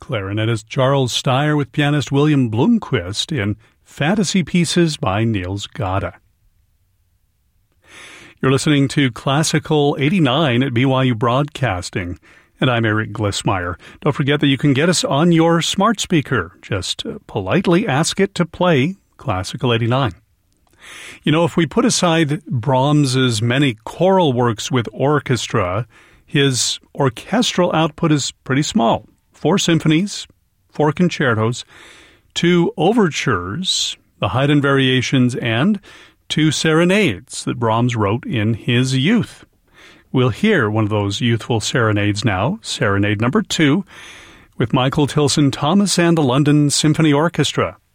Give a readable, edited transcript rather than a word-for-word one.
clarinetist Charles Steyer with pianist William Blomqvist in Fantasy Pieces by Niels Gade. You're listening to Classical 89 at BYU Broadcasting, and I'm Eric Glissmeyer. Don't forget that you can get us on your smart speaker. Just politely ask it to play Classical 89. You know, if we put aside Brahms's many choral works with orchestra, his orchestral output is pretty small. 4 symphonies, 4 concertos, 2 overtures, the Haydn variations, and 2 serenades that Brahms wrote in his youth. We'll hear one of those youthful serenades now, Serenade number 2, with Michael Tilson Thomas and the London Symphony Orchestra.